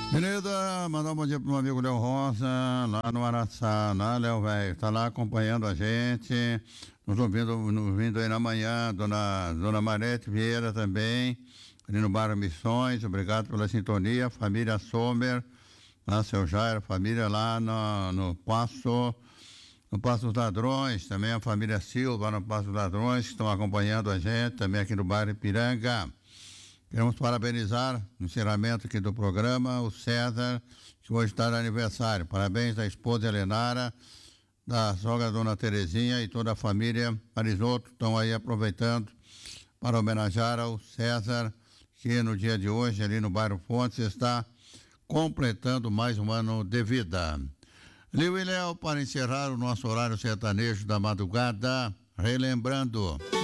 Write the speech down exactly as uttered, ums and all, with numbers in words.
Beleza, mandar um bom dia pro meu amigo Léo Rosa, lá no Araçá, né, Léo, velho? Tá lá acompanhando a gente, nos ouvindo, nos ouvindo aí na manhã, dona, dona Marete Vieira também, ali no Bar Missões, obrigado pela sintonia, família Sommer, lá, seu Jair, família lá no, no Passo, no Passo dos Ladrões, também a família Silva no Passo dos Ladrões, que estão acompanhando a gente, também aqui no Bar Ipiranga. Queremos parabenizar no encerramento aqui do programa o César, que hoje está de aniversário. Parabéns da esposa Helenara, da sogra Dona Terezinha e toda a família Marisoto estão aí aproveitando para homenagear ao César, que no dia de hoje, ali no bairro Fontes, está completando mais um ano de vida. Liu e Léo, para encerrar o nosso horário sertanejo da madrugada, relembrando...